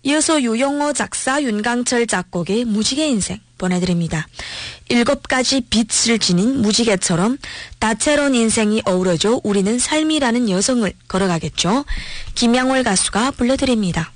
이어서 유영호 작사, 윤강철 작곡의 무지개 인생 보내드립니다. 7가지 빛을 지닌 무지개처럼 다채로운 인생이 어우러져 우리는 삶이라는 여성을 걸어가겠죠. 김양월 가수가 불러드립니다.